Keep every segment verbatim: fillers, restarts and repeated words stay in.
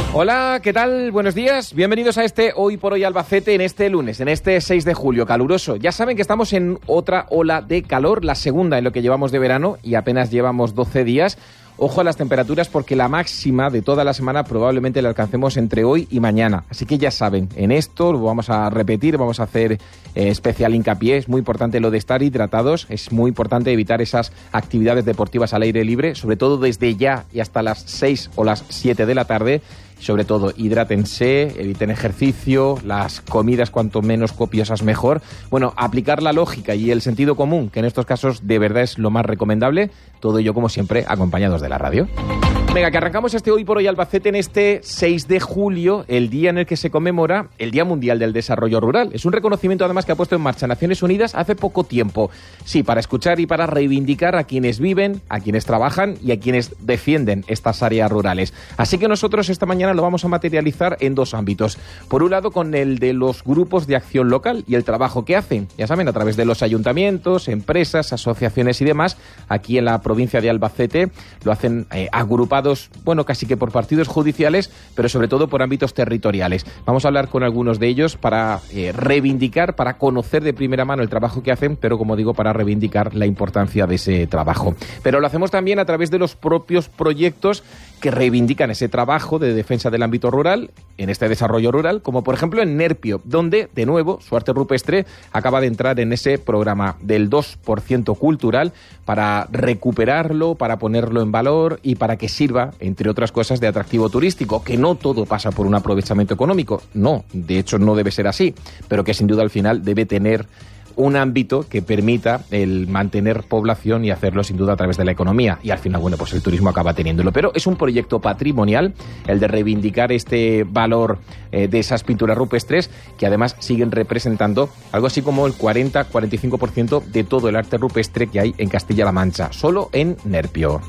Hola, ¿qué tal? Buenos días. Bienvenidos a este Hoy por Hoy Albacete en este lunes, en este seis de julio, caluroso. Ya saben que estamos en otra ola de calor, la segunda en lo que llevamos de verano y apenas llevamos doce días. Ojo a las temperaturas porque la máxima de toda la semana probablemente la alcancemos entre hoy y mañana. Así que ya saben, en esto lo vamos a repetir, vamos a hacer eh, especial hincapié. Es muy importante lo de estar hidratados, es muy importante evitar esas actividades deportivas al aire libre, sobre todo desde ya y hasta las seis o las siete de la tarde. Sobre todo, hidrátense, eviten ejercicio, las comidas cuanto menos copiosas mejor. Bueno, aplicar la lógica y el sentido común, que en estos casos de verdad es lo más recomendable. Todo ello, como siempre, acompañados de la radio. Venga, que arrancamos este Hoy por Hoy Albacete en este seis de julio, el día en el que se conmemora el Día Mundial del Desarrollo Rural. Es un reconocimiento además que ha puesto en marcha Naciones Unidas hace poco tiempo. Sí, para escuchar y para reivindicar a quienes viven, a quienes trabajan y a quienes defienden estas áreas rurales. Así que nosotros esta mañana lo vamos a materializar en dos ámbitos. Por un lado, con el de los grupos de acción local y el trabajo que hacen, ya saben, a través de los ayuntamientos, empresas, asociaciones y demás. Aquí en la provincia de Albacete lo hacen eh, agrupados, bueno, casi que por partidos judiciales, pero sobre todo por ámbitos territoriales. Vamos a hablar con algunos de ellos para eh, reivindicar, para conocer de primera mano el trabajo que hacen, pero como digo, para reivindicar la importancia de ese trabajo. Pero lo hacemos también a través de los propios proyectos que reivindican ese trabajo de defensa del ámbito rural, en este desarrollo rural, como por ejemplo en Nerpio, donde, de nuevo, Su Arte Rupestre acaba de entrar en ese programa del dos por ciento cultural para recuperarlo, para ponerlo en valor y para que sirva, entre otras cosas, de atractivo turístico, que no todo pasa por un aprovechamiento económico, no, de hecho no debe ser así, pero que sin duda al final debe tener un ámbito que permita el mantener población y hacerlo sin duda a través de la economía. Y al final, bueno, pues el turismo acaba teniéndolo. Pero es un proyecto patrimonial, el de reivindicar este valor eh, de esas pinturas rupestres, que además siguen representando algo así como el cuarenta a cuarenta y cinco por ciento de todo el arte rupestre que hay en Castilla-La Mancha, solo en Nerpio.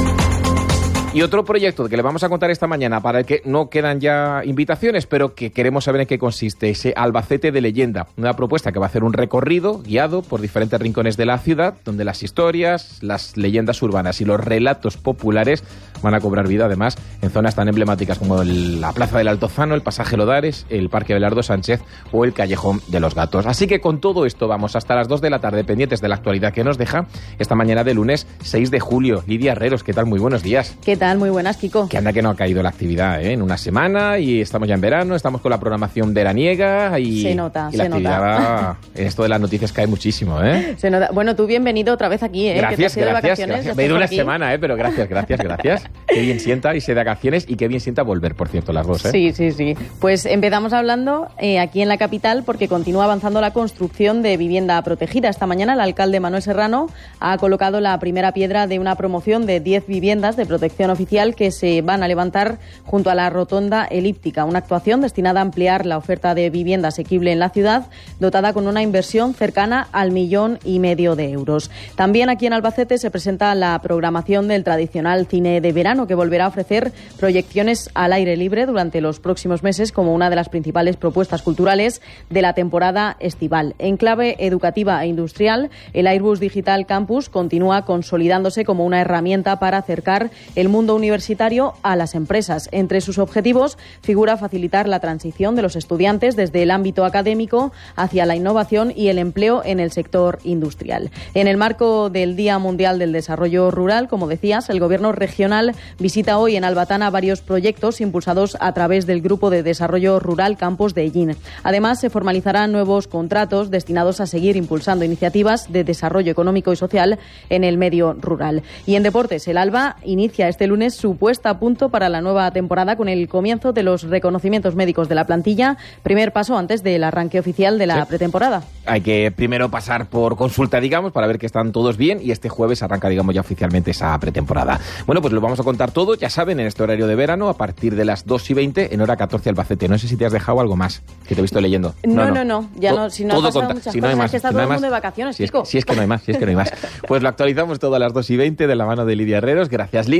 Y otro proyecto que le vamos a contar esta mañana, para el que no quedan ya invitaciones, pero que queremos saber en qué consiste, ese Albacete de Leyenda. Una propuesta que va a hacer un recorrido guiado por diferentes rincones de la ciudad, donde las historias, las leyendas urbanas y los relatos populares van a cobrar vida, además, en zonas tan emblemáticas como el, la Plaza del Altozano, el Pasaje Lodares, el Parque Abelardo Sánchez o el Callejón de los Gatos. Así que con todo esto vamos hasta las dos de la tarde, pendientes de la actualidad que nos deja esta mañana de lunes seis de julio. Lidia Herreros, ¿qué tal? Muy buenos días. ¿Qué tal? Muy buenas, Kiko. Que anda que no ha caído la actividad, ¿eh? En una semana y estamos ya en verano, estamos con la programación veraniega y, se nota, y la se actividad nota. En esto de las noticias cae muchísimo, ¿eh? Se nota. Bueno, tú bienvenido otra vez aquí, ¿eh? Gracias, que te has ido gracias, de vacaciones, gracias. Me he ido una aquí. semana, ¿eh? Pero gracias, gracias, gracias. Qué bien sienta irse de vacaciones y qué bien sienta volver, por cierto, las dos, ¿eh? Sí, sí, sí. Pues empezamos hablando eh, aquí en la capital porque continúa avanzando la construcción de vivienda protegida. Esta mañana el alcalde Manuel Serrano ha colocado la primera piedra de una promoción de diez viviendas de protección oficial que se van a levantar junto a la rotonda elíptica, una actuación destinada a ampliar la oferta de vivienda asequible en la ciudad, dotada con una inversión cercana al millón y medio de euros. También aquí en Albacete se presenta la programación del tradicional cine de verano, que volverá a ofrecer proyecciones al aire libre durante los próximos meses como una de las principales propuestas culturales de la temporada estival. En clave educativa e industrial, el Airbus Digital Campus continúa consolidándose como una herramienta para acercar el mundo universitario a las empresas. Entre sus objetivos figura facilitar la transición de los estudiantes desde el ámbito académico hacia la innovación y el empleo en el sector industrial. En el marco del Día Mundial del Desarrollo Rural, como decías, el Gobierno regional visita hoy en Albatana varios proyectos impulsados a través del Grupo de Desarrollo Rural Campos de Ellín. Además, se formalizarán nuevos contratos destinados a seguir impulsando iniciativas de desarrollo económico y social en el medio rural. Y en deportes, el Alba inicia este lunes su puesta a punto para la nueva temporada con el comienzo de los reconocimientos médicos de la plantilla, primer paso antes del arranque oficial de la sí. pretemporada. Hay que primero pasar por consulta, digamos, para ver que están todos bien y este jueves arranca, digamos, ya oficialmente esa pretemporada. Bueno, pues lo vamos a contar todo, ya saben, en este horario de verano a partir de las dos y veinte en hora catorce Albacete. No sé si te has dejado algo más que te he visto leyendo. No, no, no, no. ya no, si no ha pasado muchas si no cosas, más, es que está si todo no el mundo más, de vacaciones, si chico. Es, si es que no hay más, si es que no hay más. Pues lo actualizamos todo a las dos y veinte de la mano de Lidia Herreros. Gracias, Lidia. Gracias.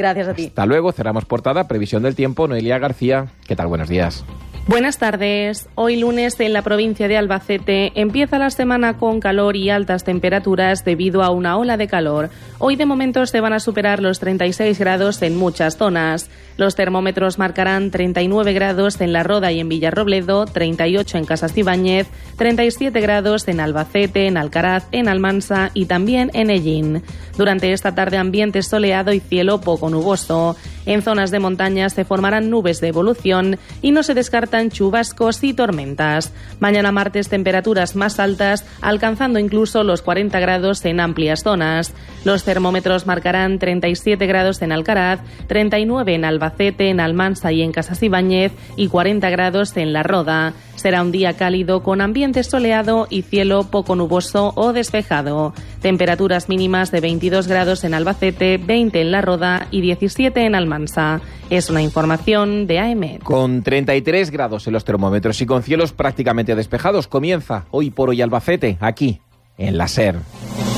Gracias a ti. Hasta luego, cerramos portada, previsión del tiempo, Noelia García. ¿Qué tal? Buenos días. Buenas tardes. Hoy lunes en la provincia de Albacete empieza la semana con calor y altas temperaturas debido a una ola de calor. Hoy de momento se van a superar los treinta y seis grados en muchas zonas. Los termómetros marcarán treinta y nueve grados en La Roda y en Villarrobledo, treinta y ocho en Casas Ibáñez, treinta y siete grados en Albacete, en Alcaraz, en Almansa y también en Ellín. Durante esta tarde ambiente soleado y cielo poco nuboso. En zonas de montaña se formarán nubes de evolución y no se descartan chubascos y tormentas. Mañana martes temperaturas más altas, alcanzando incluso los cuarenta grados en amplias zonas. Los termómetros marcarán treinta y siete grados en Alcaraz, treinta y nueve en Albacete, en Almansa y en Casas Ibáñez y cuarenta grados en La Roda. Será un día cálido con ambiente soleado y cielo poco nuboso o despejado. Temperaturas mínimas de veintidós grados en Albacete, veinte en La Roda y diecisiete en Almansa. Es una información de A M E D. Con treinta y tres grados en los termómetros y con cielos prácticamente despejados, comienza Hoy por Hoy Albacete, aquí, en la SER.